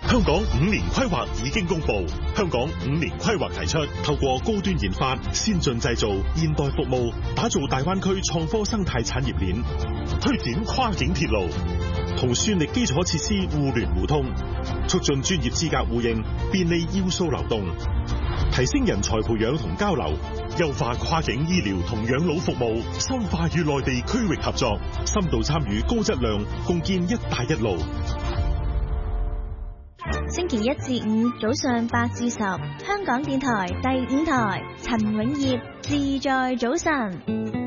香港5年規劃已經公布，香港5年規劃提出，透過高端研發、先進製造、現代服務，打造大灣區創科生態產業鏈，推展跨境鐵路，同算力基礎設施互聯互通，促進專業資格互認，便利要素流動，提升人才培養同交流，優化跨境醫療同養老服務，深化與內地區域合作，深度參與高質量共建一帶一路。 星期一至五早上8至10，香港電台第5台，陳永業，自在早晨。